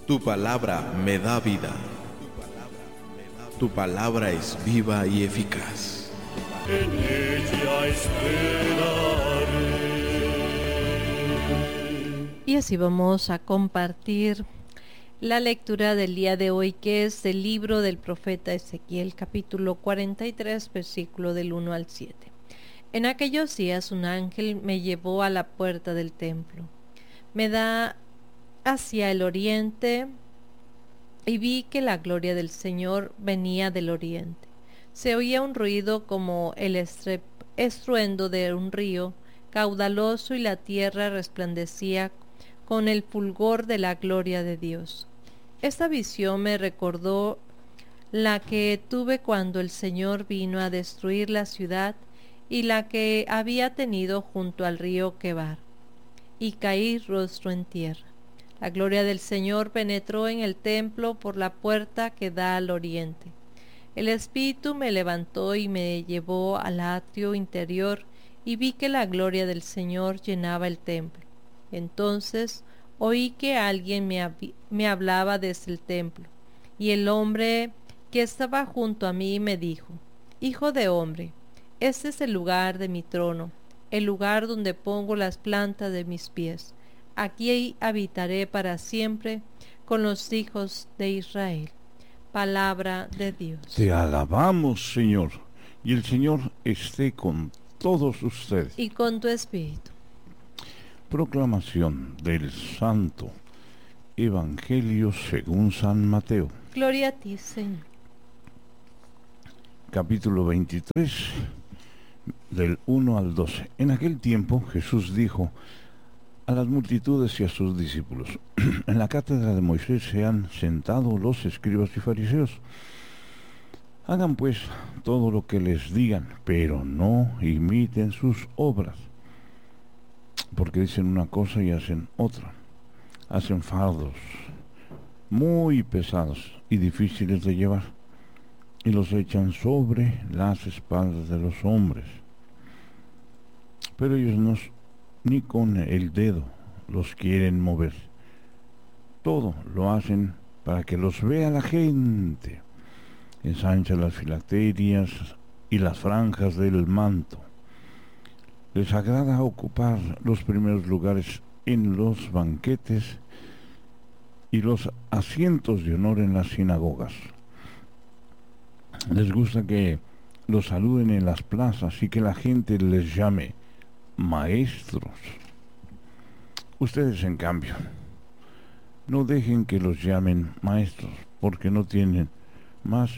Tu palabra me da vida. Tu palabra es viva y eficaz. En ella esperaré. Y así vamos a compartir la lectura del día de hoy, que es del libro del profeta Ezequiel, capítulo 43, versículo del 1 al 7. En aquellos días un ángel me llevó a la puerta del templo. Me da hacia el oriente y vi que la gloria del Señor venía del oriente. Se oía un ruido como el estruendo de un río caudaloso, y la tierra resplandecía con el fulgor de la gloria de Dios. Esta visión me recordó la que tuve cuando el Señor vino a destruir la ciudad, y la que había tenido junto al río Quebar, y caí rostro en tierra. La gloria del Señor penetró en el templo por la puerta que da al oriente. El Espíritu me levantó y me llevó al atrio interior, y vi que la gloria del Señor llenaba el templo. Entonces oí que alguien me hablaba desde el templo, y el hombre que estaba junto a mí me dijo: Hijo de hombre, este es el lugar de mi trono, el lugar donde pongo las plantas de mis pies. Aquí habitaré para siempre con los hijos de Israel. Palabra de Dios. Te alabamos, Señor, y el Señor esté con todos ustedes. Y con tu espíritu. Proclamación del Santo Evangelio según San Mateo. Gloria a ti, Señor. Capítulo 23, del 1 al 12. En aquel tiempo Jesús dijo a las multitudes y a sus discípulos: en la cátedra de Moisés se han sentado los escribas y fariseos. Hagan pues todo lo que les digan, pero no imiten sus obras, porque dicen una cosa y hacen otra. Hacen fardos muy pesados y difíciles de llevar, y los echan sobre las espaldas de los hombres. Pero ellos ni con el dedo los quieren mover. Todo lo hacen para que los vea la gente. Ensanchan las filacterias y las franjas del manto. Les agrada ocupar los primeros lugares en los banquetes y los asientos de honor en las sinagogas. Les gusta que los saluden en las plazas y que la gente les llame maestros. Ustedes, en cambio, no dejen que los llamen maestros, porque no tienen más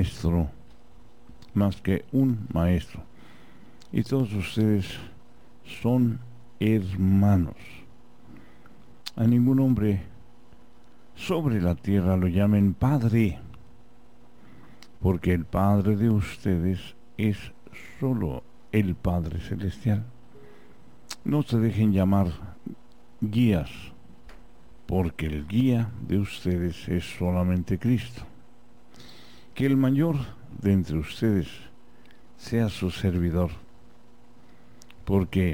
que un maestro, y todos ustedes son hermanos. A ningún hombre sobre la tierra lo llamen Padre, porque el Padre de ustedes es solo el Padre Celestial. No se dejen llamar guías, porque el guía de ustedes es solamente Cristo. Que el mayor de entre ustedes sea su servidor, porque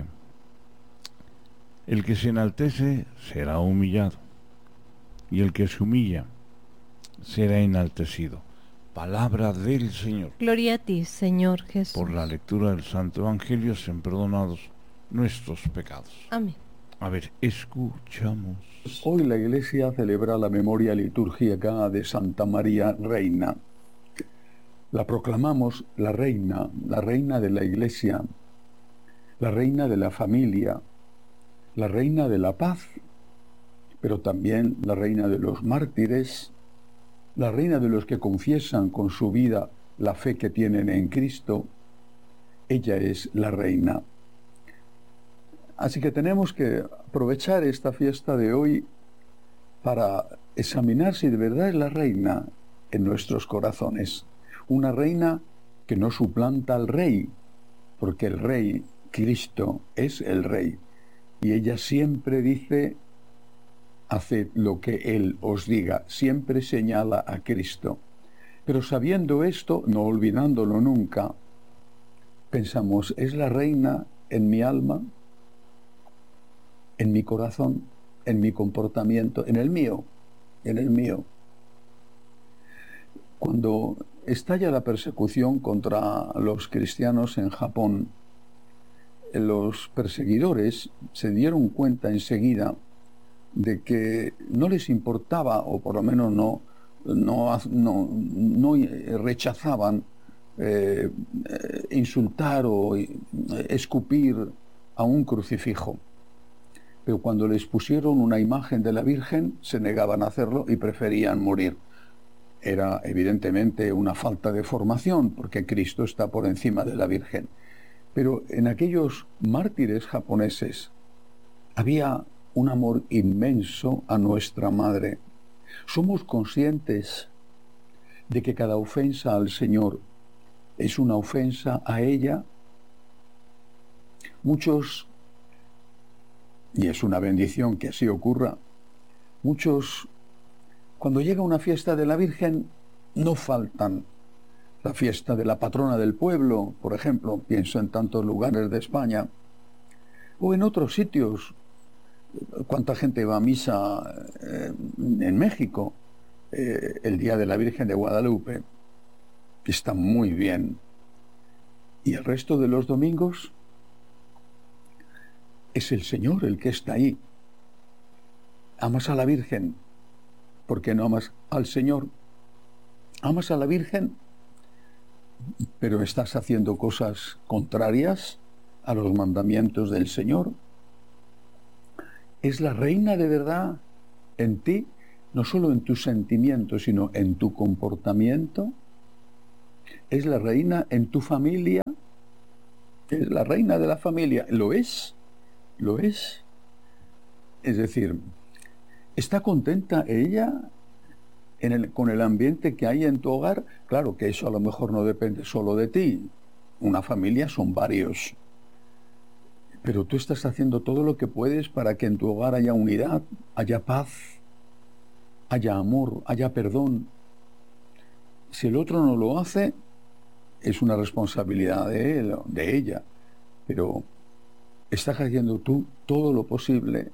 el que se enaltece será humillado, y el que se humilla será enaltecido. Palabra del Señor. Gloria a ti, Señor Jesús. Por la lectura del Santo Evangelio sean perdonados nuestros pecados. Amén. A ver, escuchamos. Hoy la Iglesia celebra la memoria litúrgica de Santa María Reina. La proclamamos la reina de la Iglesia, la reina de la familia, la reina de la paz, pero también la reina de los mártires, la reina de los que confiesan con su vida la fe que tienen en Cristo. Ella es la reina. Así que tenemos que aprovechar esta fiesta de hoy para examinar si de verdad es la reina en nuestros corazones. Una reina que no suplanta al rey, porque el rey, Cristo, es el rey. Y ella siempre dice: haced lo que Él os diga. Siempre señala a Cristo. Pero sabiendo esto, no olvidándolo nunca, pensamos: ¿es la reina en mi alma, en mi corazón, en mi comportamiento, en el mío? en el mío. Cuando estalla la persecución contra los cristianos en Japón, los perseguidores se dieron cuenta enseguida de que no les importaba, o por lo menos no rechazaban insultar o escupir a un crucifijo. Pero cuando les pusieron una imagen de la Virgen, se negaban a hacerlo y preferían morir. Era evidentemente una falta de formación, porque Cristo está por encima de la Virgen. Pero en aquellos mártires japoneses había un amor inmenso a nuestra Madre. Somos conscientes de que cada ofensa al Señor es una ofensa a ella. Muchos, y es una bendición que así ocurra, muchos, cuando llega una fiesta de la Virgen, no faltan. La fiesta de la patrona del pueblo, por ejemplo, pienso en tantos lugares de España, o en otros sitios. ¿Cuánta gente va a misa en México el día de la Virgen de Guadalupe? Está muy bien. Y el resto de los domingos es el Señor el que está ahí. Amas a la Virgen, ¿por qué no amas al Señor? Amas a la Virgen, pero estás haciendo cosas contrarias a los mandamientos del Señor. ¿Es la reina de verdad en ti? No solo en tus sentimientos, sino en tu comportamiento. ¿Es la reina en tu familia? ¿Es la reina de la familia? ¿Lo es? ¿Lo es? Es decir, ¿está contenta ella con el ambiente que hay en tu hogar? Claro que eso a lo mejor no depende solo de ti. Una familia son varios. Pero tú estás haciendo todo lo que puedes para que en tu hogar haya unidad, haya paz, haya amor, haya perdón. Si el otro no lo hace, es una responsabilidad de él, de ella. Pero estás haciendo tú todo lo posible.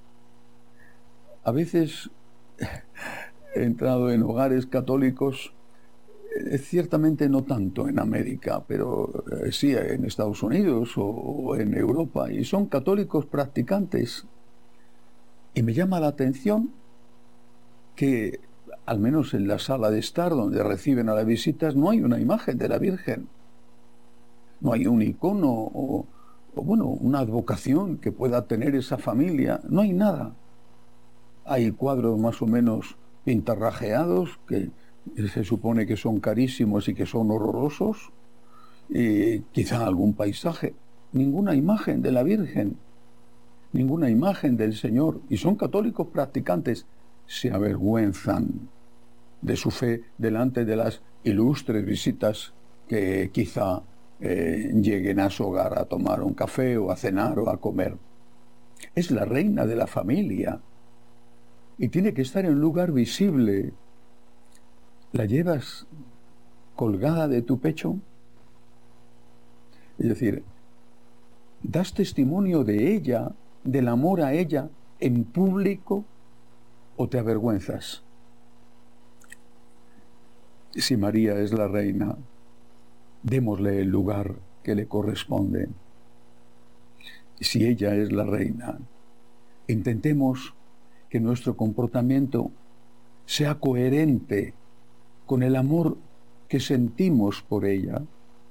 A veces he entrado en hogares católicos, ciertamente no tanto en América, pero sí en Estados Unidos o en Europa, y son católicos practicantes. Y me llama la atención que, al menos en la sala de estar donde reciben a las visitas, no hay una imagen de la Virgen. No hay un icono o bueno, una advocación que pueda tener esa familia. No hay nada. Hay cuadros más o menos pintarrajeados que se supone que son carísimos y que son horrorosos, y quizá algún paisaje. Ninguna imagen de la Virgen, ninguna imagen del Señor. Y son católicos practicantes. Se avergüenzan de su fe delante de las ilustres visitas que quizá lleguen a su hogar a tomar un café o a cenar o a comer. Es la reina de la familia y tiene que estar en un lugar visible. ¿La llevas colgada de tu pecho? Es decir, ¿das testimonio de ella, del amor a ella en público, o te avergüenzas? Si María es la reina, démosle el lugar que le corresponde. Si ella es la reina, intentemos que nuestro comportamiento sea coherente con el amor que sentimos por ella.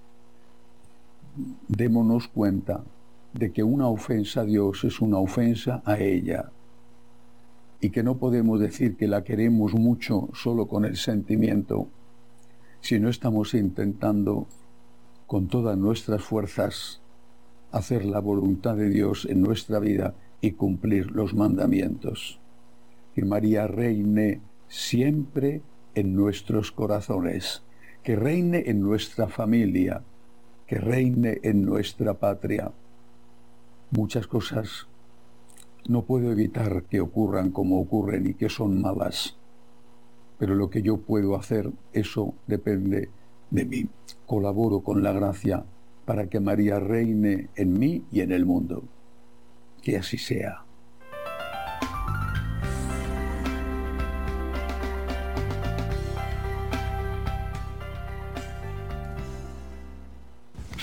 Démonos cuenta de que una ofensa a Dios es una ofensa a ella, y que no podemos decir que la queremos mucho solo con el sentimiento, si no estamos intentando con todas nuestras fuerzas hacer la voluntad de Dios en nuestra vida y cumplir los mandamientos. Que María reine siempre en nuestros corazones, que reine en nuestra familia, que reine en nuestra patria. Muchas cosas no puedo evitar que ocurran como ocurren y que son malas, pero lo que yo puedo hacer, eso depende de mí. Colaboro con la gracia para que María reine en mí y en el mundo. Que así sea.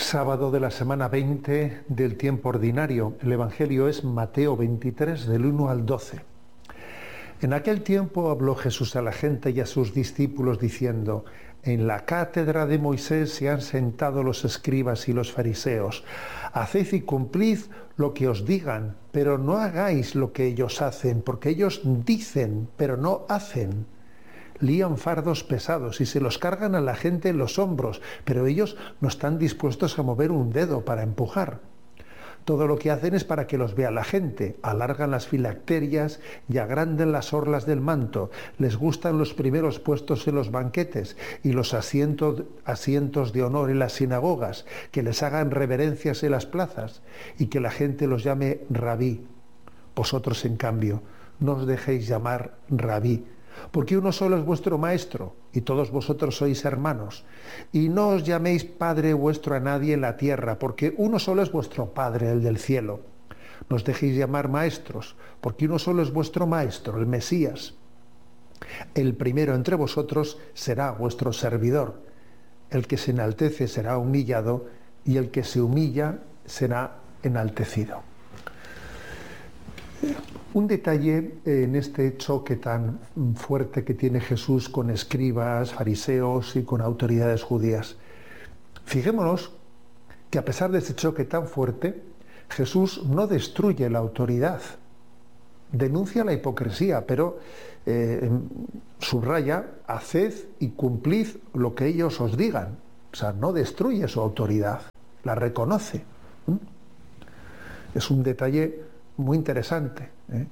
Sábado de la semana 20 del tiempo ordinario. El Evangelio es Mateo 23, del 1 al 12. En aquel tiempo habló Jesús a la gente y a sus discípulos diciendo: en la cátedra de Moisés se han sentado los escribas y los fariseos. Haced y cumplid lo que os digan, pero no hagáis lo que ellos hacen, porque ellos dicen, pero no hacen. Lían fardos pesados y se los cargan a la gente en los hombros, pero ellos no están dispuestos a mover un dedo para empujar. Todo lo que hacen es para que los vea la gente. Alargan las filacterias y agrandan las orlas del manto. Les gustan los primeros puestos en los banquetes y los asientos de honor en las sinagogas, que les hagan reverencias en las plazas y que la gente los llame rabí. Vosotros, en cambio, no os dejéis llamar rabí, porque uno solo es vuestro maestro, y todos vosotros sois hermanos. Y no os llaméis Padre vuestro a nadie en la tierra, porque uno solo es vuestro Padre, el del cielo. No os dejéis llamar maestros, porque uno solo es vuestro Maestro, el Mesías. El primero entre vosotros será vuestro servidor. El que se enaltece será humillado, y el que se humilla será enaltecido. Un detalle en este choque tan fuerte que tiene Jesús con escribas, fariseos y con autoridades judías. Fijémonos que a pesar de ese choque tan fuerte, Jesús no destruye la autoridad, denuncia la hipocresía, pero subraya: haced y cumplid lo que ellos os digan. O sea, no destruye su autoridad, la reconoce. Es un detalle muy interesante,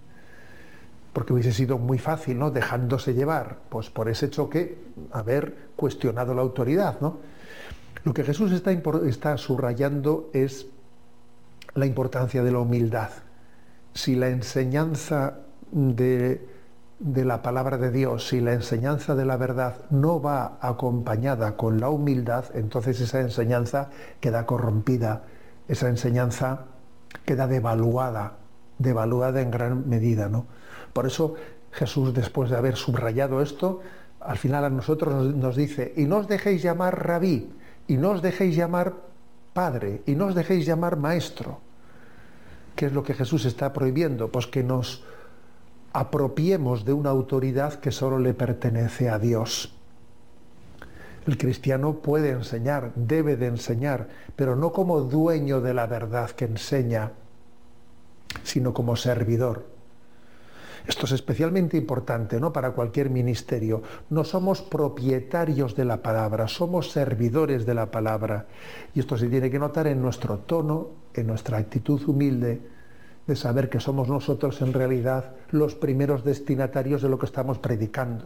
porque hubiese sido muy fácil, ¿no?, dejándose llevar pues por ese choque, haber cuestionado la autoridad, ¿no? Lo que Jesús está subrayando es la importancia de la humildad. Si la enseñanza de la palabra de Dios, si la enseñanza de la verdad no va acompañada con la humildad, entonces esa enseñanza queda corrompida, esa enseñanza queda devaluada en gran medida, ¿no? Por eso Jesús, después de haber subrayado esto, al final a nosotros nos dice: y no os dejéis llamar rabí, y no os dejéis llamar padre, y no os dejéis llamar maestro. ¿Qué es lo que Jesús está prohibiendo? Pues que nos apropiemos de una autoridad que solo le pertenece a Dios. El cristiano puede enseñar, debe de enseñar, pero no como dueño de la verdad que enseña, sino como servidor. Esto es especialmente importante, ¿no?, para cualquier ministerio. No somos propietarios de la palabra, somos servidores de la palabra. Y esto se tiene que notar en nuestro tono, en nuestra actitud humilde, de saber que somos nosotros en realidad los primeros destinatarios de lo que estamos predicando.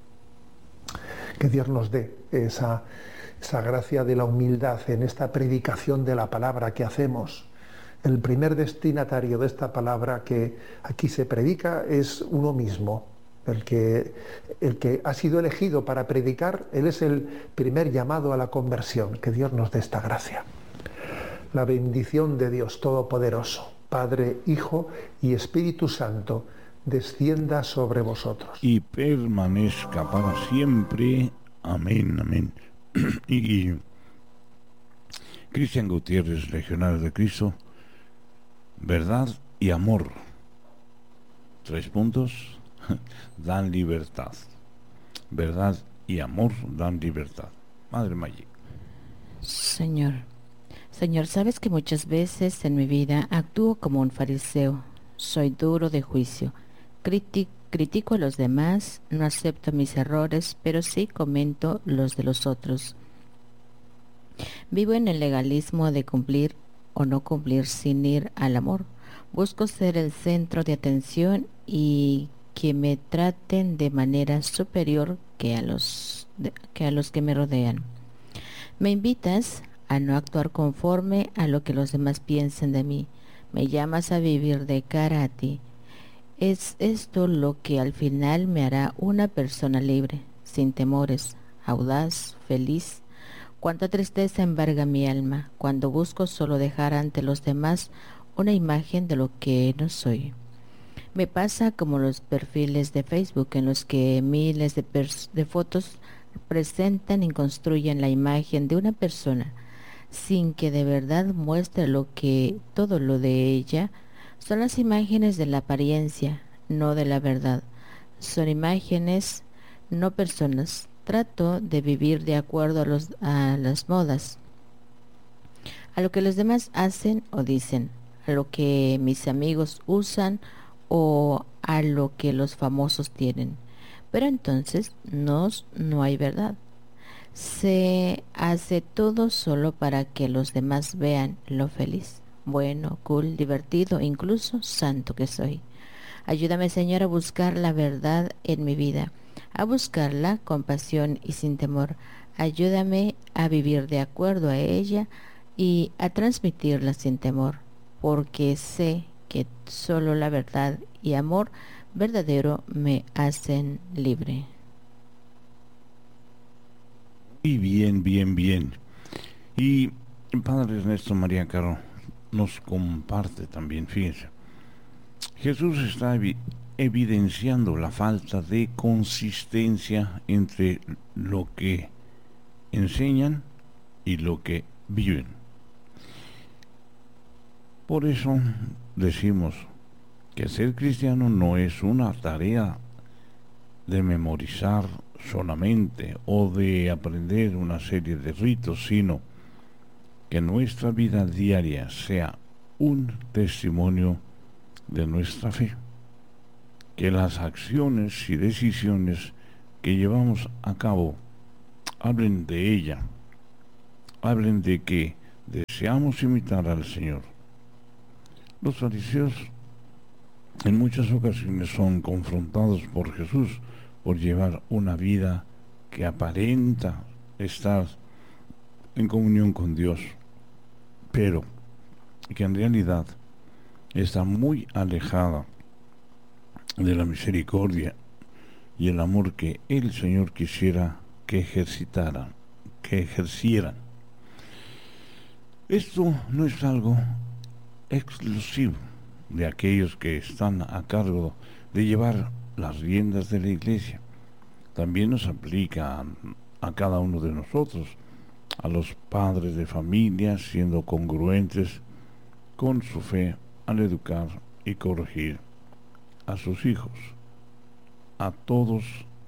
Que Dios nos dé esa gracia de la humildad en esta predicación de la palabra que hacemos. El primer destinatario de esta palabra que aquí se predica es uno mismo. El que ha sido elegido para predicar, él es el primer llamado a la conversión. Que Dios nos dé esta gracia. La bendición de Dios Todopoderoso, Padre, Hijo y Espíritu Santo, descienda sobre vosotros. Y permanezca para siempre. Amén, amén. Y Cristian Gutiérrez, Legionario de Cristo. Verdad y amor, 3 puntos, dan libertad. Verdad y amor dan libertad. Madre Maggi. Señor, sabes que muchas veces en mi vida actúo como un fariseo. Soy duro de juicio, critico a los demás, no acepto mis errores, pero sí comento los de los otros. Vivo en el legalismo de cumplir o no cumplir sin ir al amor. Busco ser el centro de atención y que me traten de manera superior que a los que me rodean. Me invitas a no actuar conforme a lo que los demás piensen de mí. Me llamas a vivir de cara a ti. Es esto lo que al final me hará una persona libre, sin temores, audaz, feliz. Cuánta tristeza embarga mi alma cuando busco solo dejar ante los demás una imagen de lo que no soy. Me pasa como los perfiles de Facebook en los que miles de fotos presentan y construyen la imagen de una persona. sin que de verdad muestre todo lo de ella, son las imágenes de la apariencia, no de la verdad. Son imágenes, no personas. Trato de vivir de acuerdo a las modas, a lo que los demás hacen o dicen, a lo que mis amigos usan o a lo que los famosos tienen. Pero entonces no hay verdad. Se hace todo solo para que los demás vean lo feliz, bueno, cool, divertido, incluso santo que soy. Ayúdame, Señor, a buscar la verdad en mi vida, a buscarla con pasión y sin temor. Ayúdame a vivir de acuerdo a ella y a transmitirla sin temor, porque sé que solo la verdad y amor verdadero me hacen libre. Y bien, bien, bien. Y el Padre Ernesto María Caro nos comparte también, fíjense, Jesús está evidenciando la falta de consistencia entre lo que enseñan y lo que viven. Por eso decimos que ser cristiano no es una tarea de memorizar solamente o de aprender una serie de ritos, sino que nuestra vida diaria sea un testimonio de nuestra fe, que las acciones y decisiones que llevamos a cabo hablen de ella, hablen de que deseamos imitar al Señor. Los fariseos en muchas ocasiones son confrontados por Jesús por llevar una vida que aparenta estar en comunión con Dios, pero que en realidad está muy alejada de la misericordia y el amor que el Señor quisiera que ejercitaran, que ejercieran. Esto no es algo exclusivo de aquellos que están a cargo de llevar las riendas de la iglesia. También nos aplica a cada uno de nosotros, a los padres de familia, siendo congruentes con su fe al educar y corregir a sus hijos, a todos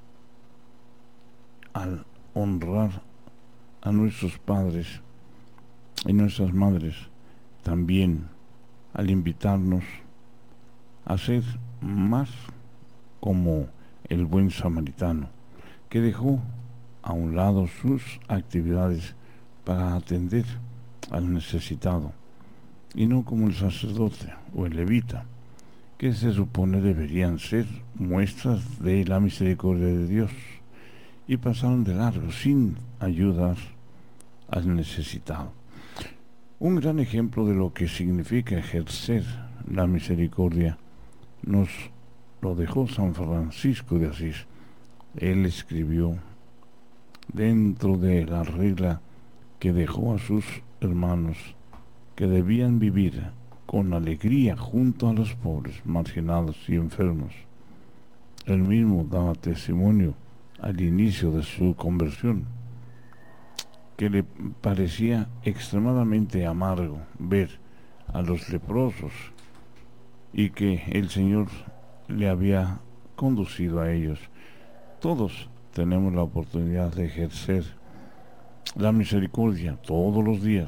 al honrar a nuestros padres y nuestras madres, también al invitarnos a ser más como el buen samaritano, que dejó a un lado sus actividades para atender al necesitado, y no como el sacerdote o el levita, que se supone deberían ser muestras de la misericordia de Dios, y pasaron de largo sin ayudar al necesitado. Un gran ejemplo de lo que significa ejercer la misericordia nos lo dejó San Francisco de Asís. Él escribió dentro de la regla que dejó a sus hermanos que debían vivir con alegría junto a los pobres, marginados y enfermos. Él mismo daba testimonio al inicio de su conversión, que le parecía extremadamente amargo ver a los leprosos y que el Señor le había conducido a ellos. Todos tenemos la oportunidad de ejercer la misericordia todos los días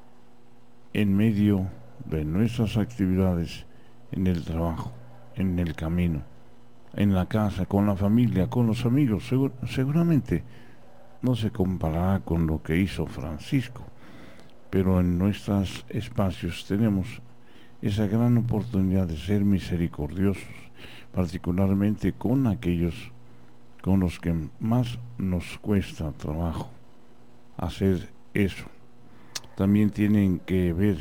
en medio de nuestras actividades, en el trabajo, en el camino, en la casa, con la familia, con los amigos. Seguramente no se comparará con lo que hizo Francisco, pero en nuestros espacios tenemos esa gran oportunidad de ser misericordiosos, particularmente con aquellos con los que más nos cuesta trabajo hacer eso. También tienen que ver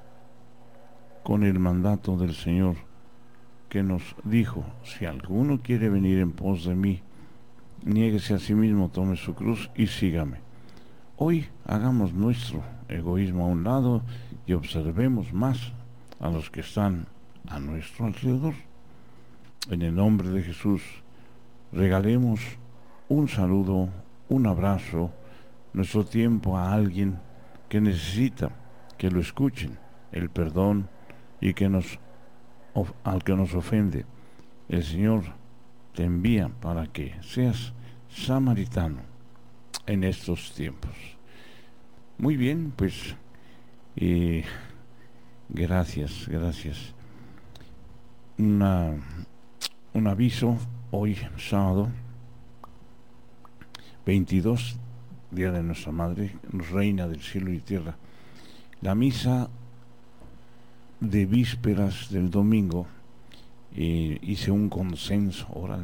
con el mandato del Señor, que nos dijo: si alguno quiere venir en pos de mí, niéguese a sí mismo, tome su cruz y sígame. Hoy hagamos nuestro egoísmo a un lado y observemos más a los que están a nuestro alrededor. En el nombre de Jesús, regalemos un saludo, un abrazo, nuestro tiempo a alguien que necesita que lo escuchen, el perdón, y que al que nos ofende, el Señor te envía para que seas samaritano en estos tiempos. Muy bien, pues gracias. Un aviso: hoy sábado 22, día de nuestra Madre, Reina del cielo y tierra, la misa de vísperas del domingo. Hice un consenso,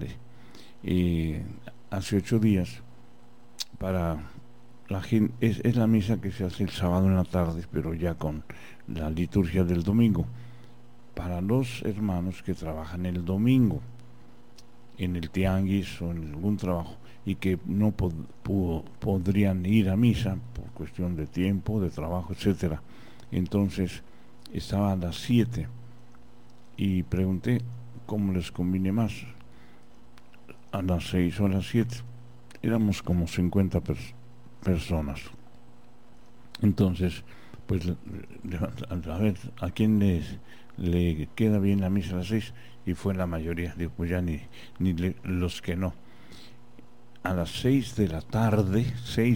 hace 8 días, para la gente. Es la misa que se hace el sábado en la tarde, pero ya con la liturgia del domingo, para los hermanos que trabajan el domingo en el tianguis o en algún trabajo y que no podrían ir a misa por cuestión de tiempo, de trabajo, etcétera. Entonces estaba a las 7 y pregunté cómo les conviene más, a las 6 o a las 7. Éramos como 50 personas. Entonces, pues, a ver, ¿a quién le queda bien la misa a las 6? Y fue la mayoría. Digo, pues ya ni los que no. A las 6 de la tarde,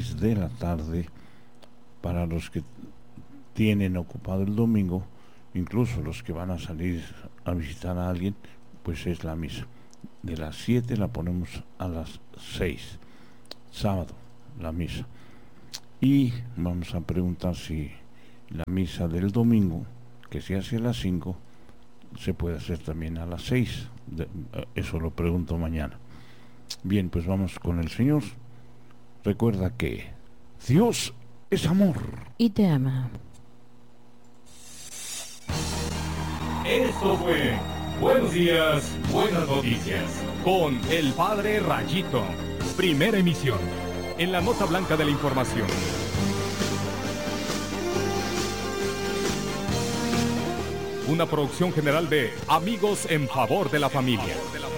para los que tienen ocupado el domingo, incluso los que van a salir a visitar a alguien, pues es la misa. De las 7 la ponemos a las 6, sábado, la misa. Y vamos a preguntar si la misa del domingo, que se hace a las 5, se puede hacer también a las 6. Eso lo pregunto mañana. Bien, pues vamos con el Señor. Recuerda que Dios es amor y te ama. Esto fue Buenos Días, Buenas Noticias, con el Padre Rayito. Primera emisión, en la nota blanca de la información. Una producción general de Amigos en Favor de la Familia.